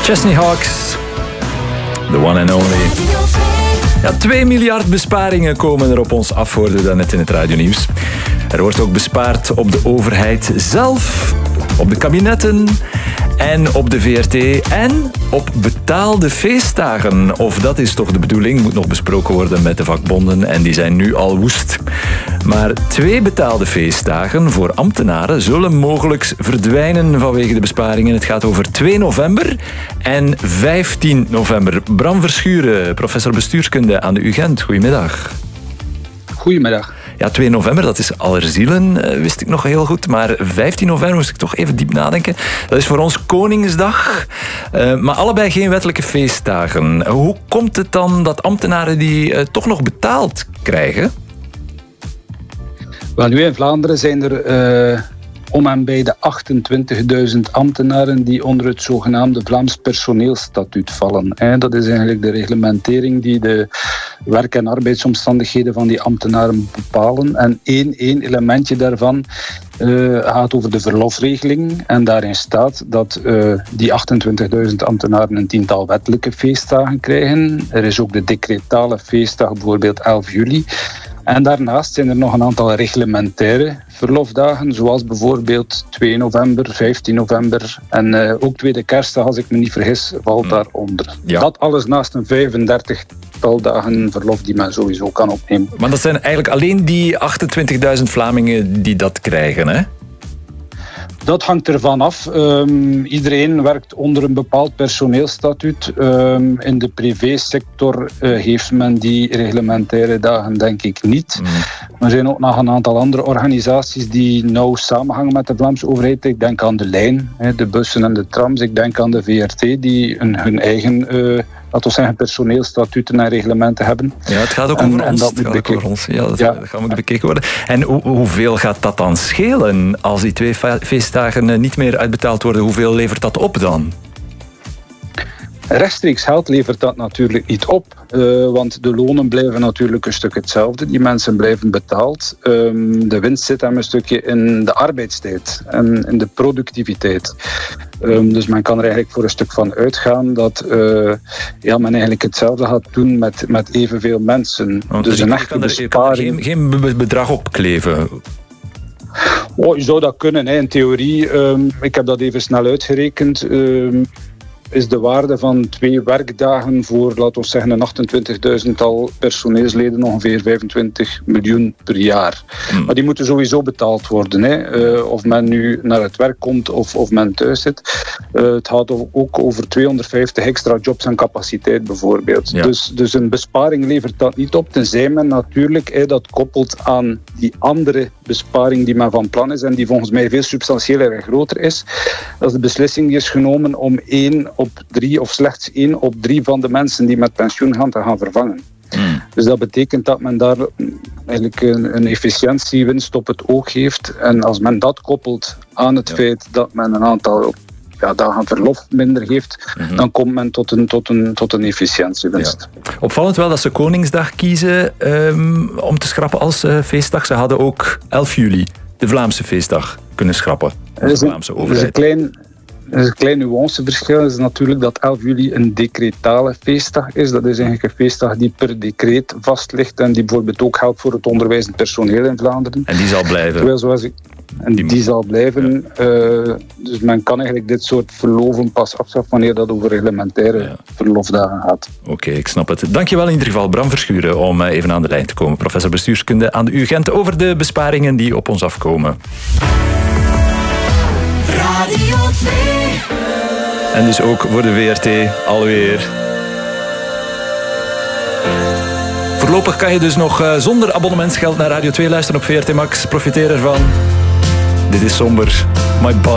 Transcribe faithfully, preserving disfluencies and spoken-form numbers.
Chesney Hawks, the one and only. Ja, twee miljard besparingen komen er op ons af, hoorde dat net in het radionieuws. Er wordt ook bespaard op de overheid zelf, op de kabinetten en op de V R T en op betaalde feestdagen. Of dat is toch de bedoeling, moet nog besproken worden met de vakbonden en die zijn nu al woest. Maar twee betaalde feestdagen voor ambtenaren zullen mogelijk verdwijnen vanwege de besparingen. Het gaat over twee november en vijftien november. Bram Verschuren, professor bestuurskunde aan de U Gent. Goedemiddag. Goedemiddag. Ja, twee november, dat is Allerzielen, wist ik nog heel goed. Maar vijftien november moest ik toch even diep nadenken. Dat is voor ons Koningsdag. Uh, maar allebei geen wettelijke feestdagen. Hoe komt het dan dat ambtenaren die uh, toch nog betaald krijgen? Wel, nu in Vlaanderen zijn er uh, om en bij de achtentwintigduizend ambtenaren die onder het zogenaamde Vlaams personeelstatuut vallen. Hè. Dat is eigenlijk de reglementering die de werk- en arbeidsomstandigheden van die ambtenaren bepalen. En één, één elementje daarvan uh, gaat over de verlofregeling. En daarin staat dat uh, die achtentwintigduizend ambtenaren een tiental wettelijke feestdagen krijgen. Er is ook de decretale feestdag, bijvoorbeeld elf juli. En daarnaast zijn er nog een aantal reglementaire verlofdagen, zoals bijvoorbeeld twee november, vijftien november en uh, ook tweede kerstdag, als ik me niet vergis, valt daaronder. Ja. Dat alles naast een vijfendertigtal dagen verlof die men sowieso kan opnemen. Maar dat zijn eigenlijk alleen die achtentwintigduizend Vlamingen die dat krijgen, hè? Dat hangt ervan af. Um, iedereen werkt onder een bepaald personeelstatuut. Um, in de privésector uh, heeft men die reglementaire dagen denk ik niet. Mm. Er zijn ook nog een aantal andere organisaties die nauw samenhangen met de Vlaamse overheid. Ik denk aan de lijn, de bussen en de trams. Ik denk aan de V R T die een, hun eigen... Uh, laten we zeggen, personeelstatuten en reglementen hebben. Ja, het gaat ook en, over en ons. Dat het gaat moet ook over ons. Ja, dat, ja. dat gaat moeten bekeken worden. En hoe, hoeveel gaat dat dan schelen als die twee feestdagen niet meer uitbetaald worden? Hoeveel levert dat op dan? Rechtstreeks geld levert dat natuurlijk niet op, uh, want de lonen blijven natuurlijk een stuk hetzelfde. Die mensen blijven betaald. Um, de winst zit hem een stukje in de arbeidstijd en in de productiviteit. Um, dus men kan er eigenlijk voor een stuk van uitgaan dat uh, ja, men eigenlijk hetzelfde gaat doen met, met evenveel mensen. Want dus je, een echte kan er, je besparing... kan er geen, geen bedrag opkleven. Oh, je zou dat kunnen, hè, in theorie. Um, ik heb dat even snel uitgerekend. Um, is de waarde van twee werkdagen voor, laten we zeggen, een achtentwintigduizendtal personeelsleden ongeveer vijfentwintig miljoen per jaar. Hmm. Maar die moeten sowieso betaald worden. Hè. Uh, of men nu naar het werk komt of, of men thuis zit. Uh, het gaat ook over tweehonderdvijftig extra jobs en capaciteit bijvoorbeeld. Ja. Dus, dus een besparing levert dat niet op, tenzij men natuurlijk hè, dat koppelt aan die andere besparing die men van plan is en die volgens mij veel substantiëler en groter is. Dat is de beslissing die is genomen om één op drie of slechts één op drie van de mensen die met pensioen gaan te gaan vervangen. Mm. Dus dat betekent dat men daar eigenlijk een, een efficiëntiewinst op het oog heeft. En als men dat koppelt aan het ja. feit dat men een aantal ja, dagen verlof minder geeft, mm-hmm. dan komt men tot een, tot een, tot een efficiëntiewinst. Ja. Opvallend wel dat ze Koningsdag kiezen um, om te schrappen als uh, feestdag. Ze hadden ook elf juli, de Vlaamse feestdag, kunnen schrappen. De Vlaamse overheid. Dat is een klein... Er is een klein nuanceverschil. Dat is natuurlijk dat elf juli een decretale feestdag is. Dat is eigenlijk een feestdag die per decreet vast ligt en die bijvoorbeeld ook geldt voor het onderwijzend personeel in Vlaanderen. En die zal blijven? Terwijl, zoals ik, en die, die zal blijven. Ja. Uh, dus men kan eigenlijk dit soort verloven pas afschaffen wanneer dat over reglementaire ja. verlofdagen gaat. Oké, okay, ik snap het. Dankjewel in ieder geval, Bram Verschuren, om even aan de lijn te komen. Professor bestuurskunde aan de U Gent over de besparingen die op ons afkomen. Radio twee. En dus ook voor de V R T alweer. Voorlopig kan je dus nog uh, zonder abonnementsgeld naar Radio twee luisteren op V R T Max. Profiteer ervan. Dit is somber. My